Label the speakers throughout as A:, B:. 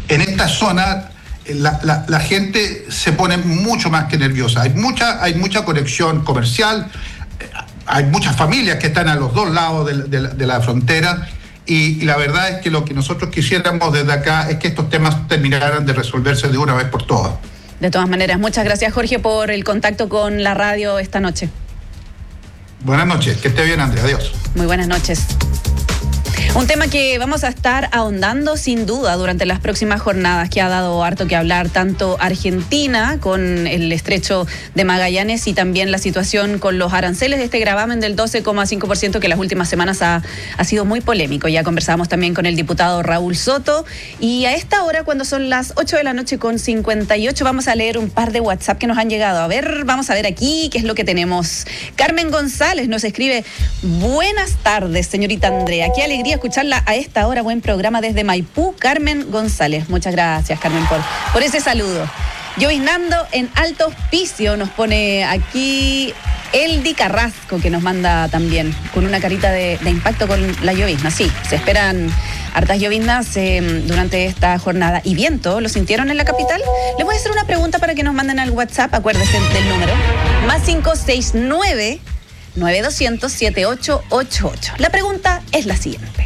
A: en esta zona la gente se pone mucho más que nerviosa. Hay mucha conexión comercial, hay muchas familias que están a los dos lados de la frontera, y la verdad es que lo que nosotros quisiéramos desde acá es que estos temas terminaran de resolverse de una vez por todas.
B: De todas maneras, muchas gracias, Jorge, por el contacto con la radio esta noche.
A: Buenas noches, que esté bien, Andrea, adiós.
B: Muy buenas noches. Un tema que vamos a estar ahondando sin duda durante las próximas jornadas, que ha dado harto que hablar, tanto Argentina con el estrecho de Magallanes y también la situación con los aranceles de este gravamen del 12,5% que las últimas semanas ha sido muy polémico. Ya conversábamos también con el diputado Raúl Soto, y a esta hora, cuando son las 8:58, vamos a leer un par de WhatsApp que nos han llegado. Vamos a ver aquí qué es lo que tenemos. Carmen González nos escribe: buenas tardes, señorita Andrea, qué alegría escucharla a esta hora. Buen programa desde Maipú, Carmen González. Muchas gracias, Carmen, por ese saludo. Lloviznando en Alto Hospicio, nos pone aquí Eldi Carrasco, que nos manda también con una carita de impacto con la llovizna. Sí, se esperan hartas lloviznas durante esta jornada. ¿Y viento? ¿Lo sintieron en la capital? Les voy a hacer una pregunta para que nos manden al WhatsApp. Acuérdense del número, más 569 9200 7888. La pregunta es la siguiente.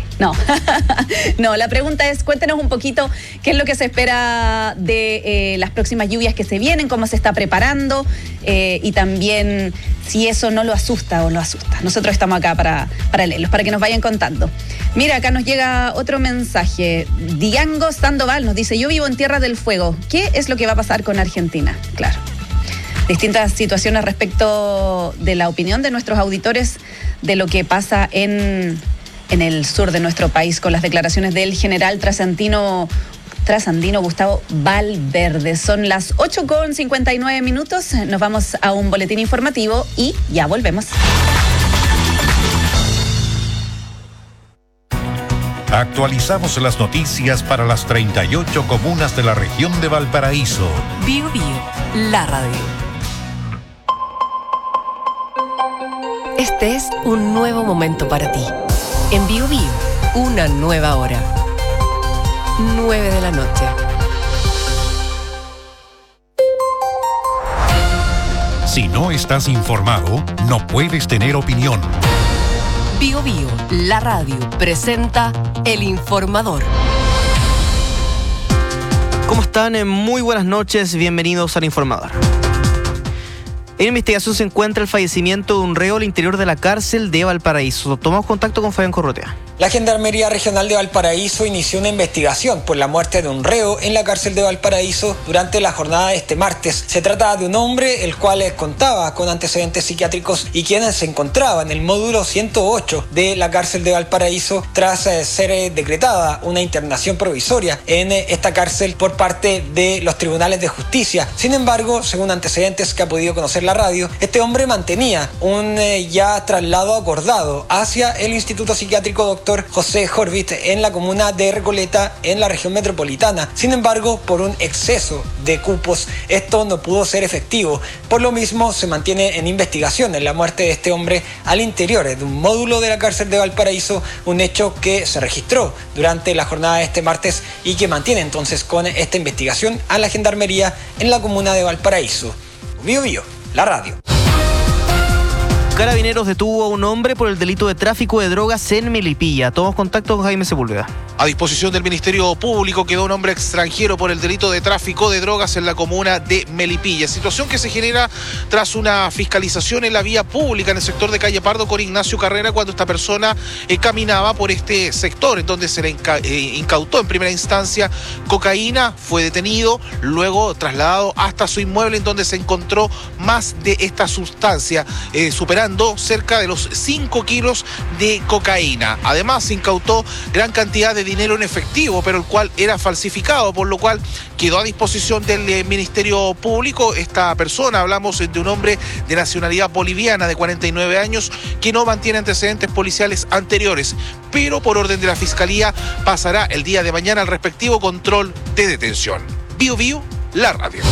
B: No, la pregunta es: cuéntenos un poquito qué es lo que se espera de las próximas lluvias que se vienen, cómo se está preparando, y también si eso no lo asusta o lo asusta. Nosotros estamos acá para leerlos, para que nos vayan contando. Mira, acá nos llega otro mensaje. Diango Sandoval nos dice: yo vivo en Tierra del Fuego. ¿Qué es lo que va a pasar con Argentina? Claro. Distintas situaciones respecto de la opinión de nuestros auditores de lo que pasa en el sur de nuestro país con las declaraciones del general trasandino Gustavo Valverde. Son las 8:59. Nos vamos a un boletín informativo y ya volvemos.
C: Actualizamos las noticias para las 38 comunas de la región de Valparaíso.
D: Bio Bio, la radio. Este es un nuevo momento para ti. En Bio Bio, una nueva hora. 9 de la noche.
C: Si no estás informado, no puedes tener opinión.
D: Bio Bio, la radio, presenta El Informador.
E: ¿Cómo están? Muy buenas noches, bienvenidos al Informador. En investigación se encuentra el fallecimiento de un reo al interior de la cárcel de Valparaíso. Tomamos contacto con Fabián Corrotea.
F: La Gendarmería Regional de Valparaíso inició una investigación por la muerte de un reo en la cárcel de Valparaíso durante la jornada de este martes. Se trata de un hombre el cual contaba con antecedentes psiquiátricos y quien se encontraba en el módulo 108 de la cárcel de Valparaíso tras ser decretada una internación provisoria en esta cárcel por parte de los tribunales de justicia. Sin embargo, según antecedentes que ha podido conocer la radio, este hombre mantenía un ya traslado acordado hacia el Instituto Psiquiátrico Dr. José Jorvit en la comuna de Recoleta, en la región metropolitana. Sin embargo, por un exceso de cupos, esto no pudo ser efectivo. Por lo mismo, se mantiene en investigación en la muerte de este hombre al interior de un módulo de la cárcel de Valparaíso, un hecho que se registró durante la jornada de este martes y que mantiene entonces con esta investigación a la Gendarmería en la comuna de Valparaíso. Bio Bio, la radio.
E: Carabineros detuvo a un hombre por el delito de tráfico de drogas en Melipilla. Tomamos contacto con Jaime Sepúlveda.
G: A disposición del Ministerio Público quedó un hombre extranjero por el delito de tráfico de drogas en la comuna de Melipilla. Situación que se genera tras una fiscalización en la vía pública en el sector de Calle Pardo con Ignacio Carrera, cuando esta persona caminaba por este sector, en donde se le incautó en primera instancia cocaína, fue detenido, luego trasladado hasta su inmueble, en donde se encontró más de esta sustancia, superando cerca de los 5 kilos de cocaína. Además, se incautó gran cantidad de dinero en efectivo, pero el cual era falsificado, por lo cual quedó a disposición del Ministerio Público. Esta persona, hablamos de un hombre de nacionalidad boliviana de 49 años que no mantiene antecedentes policiales anteriores, pero por orden de la Fiscalía pasará el día de mañana al respectivo control de detención. Bio Bio, la radio.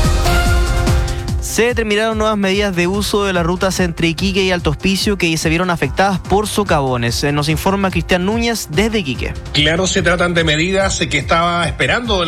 E: Se determinaron nuevas medidas de uso de las rutas entre Iquique y Alto Hospicio que se vieron afectadas por socavones. Nos informa Cristian Núñez desde Iquique.
H: Claro, se tratan de medidas que estaba esperando